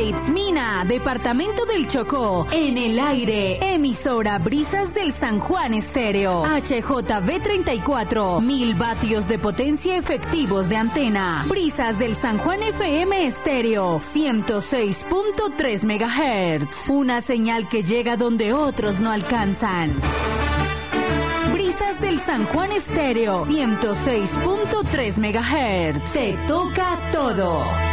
Eitzmina, departamento del Chocó. En el aire, emisora Brisas del San Juan Estéreo. HJB 34, 1000 vatios de potencia efectivos de antena. Brisas del San Juan FM Estéreo, 106.3 MHz. Una señal que llega donde otros no alcanzan. Brisas del San Juan Estéreo, 106.3 MHz. Te toca todo.